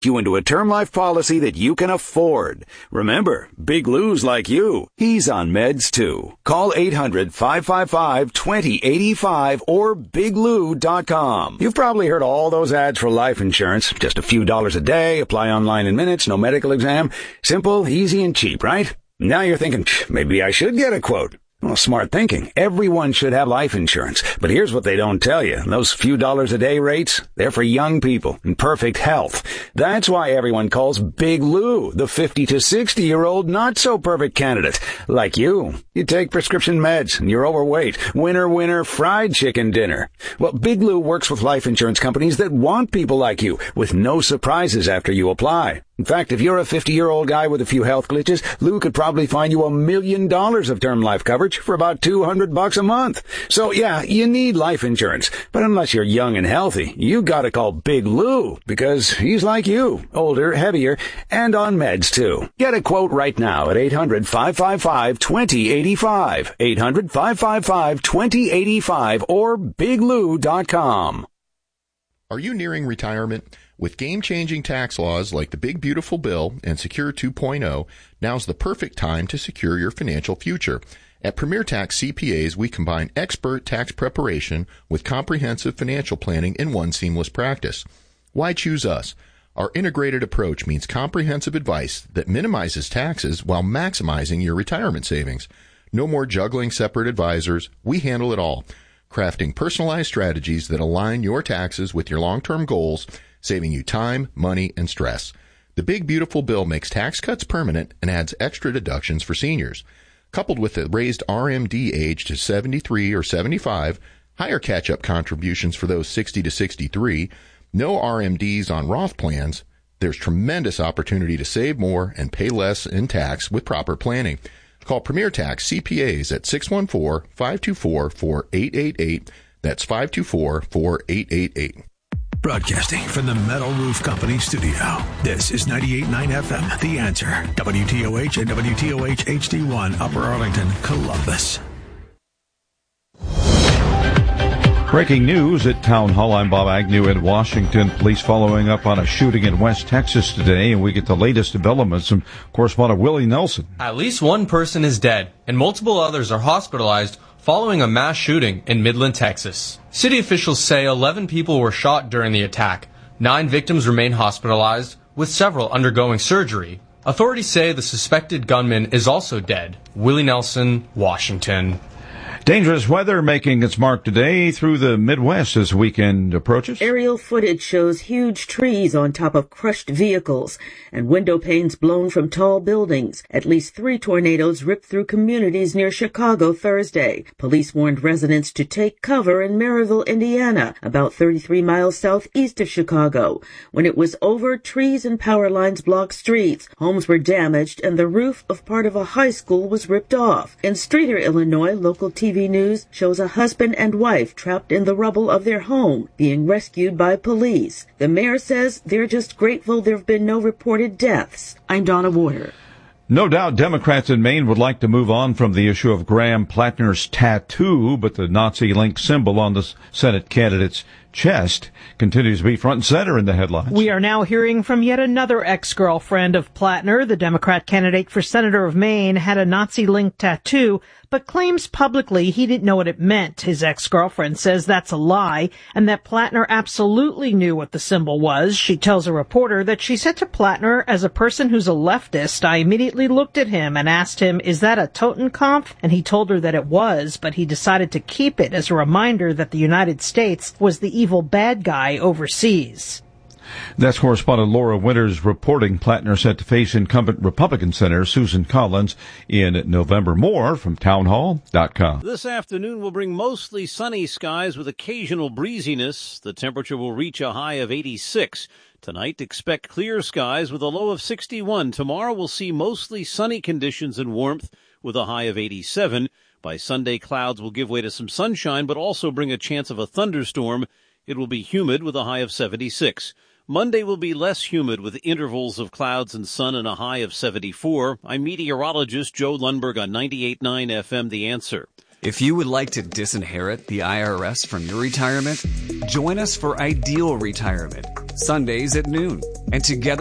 you into a term life policy that you can afford. Remember, Big Lou's like you. He's on meds too. Call 800-555-2085 or biglou.com. You've probably heard all those ads for life insurance. Just a few dollars a day, apply online in minutes, no medical exam. Simple, easy, and cheap, right? Now you're thinking, maybe I should get a quote. Well, smart thinking. Everyone should have life insurance. But here's what they don't tell you. Those few dollars a day rates, they're for young people in perfect health. That's why everyone calls Big Lou the 50 to 60-year-old not-so-perfect candidate. Like you. You take prescription meds and you're overweight. Winner, winner, fried chicken dinner. Well, Big Lou works with life insurance companies that want people like you with no surprises after you apply. In fact, if you're a 50-year-old guy with a few health glitches, Lou could probably find you $1 million of term life coverage for about $200 a month. So yeah, you need life insurance. But unless you're young and healthy, you gotta call Big Lou because he's like you, older, heavier, and on meds too. Get a quote right now at 800-555-2085. 800-555-2085 or biglou.com. Are you nearing retirement? With game-changing tax laws like the Big Beautiful Bill and Secure 2.0, now's the perfect time to secure your financial future. At Premier Tax CPAs, we combine expert tax preparation with comprehensive financial planning in one seamless practice. Why choose us? Our integrated approach means comprehensive advice that minimizes taxes while maximizing your retirement savings. No more juggling separate advisors. We handle it all, crafting personalized strategies that align your taxes with your long-term goals, saving you time, money, and stress. The Big Beautiful Bill makes tax cuts permanent and adds extra deductions for seniors. Coupled with the raised RMD age to 73 or 75, higher catch-up contributions for those 60 to 63, no RMDs on Roth plans, there's tremendous opportunity to save more and pay less in tax with proper planning. Call Premier Tax CPAs at 614-524-4888. That's 524-4888. Broadcasting from the Metal Roof Company studio. This is 98.9 FM, The Answer. WTOH and WTOH HD1, Upper Arlington, Columbus. Breaking news at Town Hall. I'm Bob Agnew in Washington. Police following up on a shooting in West Texas today, and we get the latest developments from correspondent Willie Nelson. At least one person is dead, and multiple others are hospitalized following a mass shooting in Midland, Texas. City officials say 11 people were shot during the attack. 9 victims remain hospitalized, with several undergoing surgery. Authorities say the suspected gunman is also dead. Willie Nelson, Washington. Dangerous weather making its mark today through the Midwest as weekend approaches. Aerial footage shows huge trees on top of crushed vehicles and window panes blown from tall buildings. At least 3 tornadoes ripped through communities near Chicago Thursday. Police warned residents to take cover in Maryville, Indiana, about 33 miles southeast of Chicago. When it was over, trees and power lines blocked streets. Homes were damaged and the roof of part of a high school was ripped off. In Streator, Illinois, local TV News shows a husband and wife trapped in the rubble of their home, being rescued by police. The mayor says they're just grateful there have been no reported deaths. I'm Donna Warner. No doubt Democrats in Maine would like to move on from the issue of Graham Plattner's tattoo, but the Nazi-link symbol on the Senate candidate's chest continues to be front and center in the headlines. We are now hearing from yet another ex-girlfriend of Plattner. The Democrat candidate for Senator of Maine had a Nazi-linked tattoo, but claims publicly he didn't know what it meant. His ex-girlfriend says that's a lie and that Plattner absolutely knew what the symbol was. She tells a reporter that she said to Plattner, as a person who's a leftist, I immediately looked at him and asked him, is that a Totenkopf? And he told her that it was, but he decided to keep it as a reminder that the United States was the evil bad guy overseas. That's correspondent Laura Winters reporting. Plattner set to face incumbent Republican Senator Susan Collins in November. More from townhall.com. This afternoon will bring mostly sunny skies with occasional breeziness. The temperature will reach a high of 86. Tonight, expect clear skies with a low of 61. Tomorrow, we'll see mostly sunny conditions and warmth with a high of 87. By Sunday, clouds will give way to some sunshine, but also bring a chance of a thunderstorm. It will be humid with a high of 76. Monday will be less humid with intervals of clouds and sun and a high of 74. I'm meteorologist Joe Lundberg on 98.9 FM, The Answer. If you would like to disinherit the IRS from your retirement, join us for Ideal Retirement. Sundays at noon. And together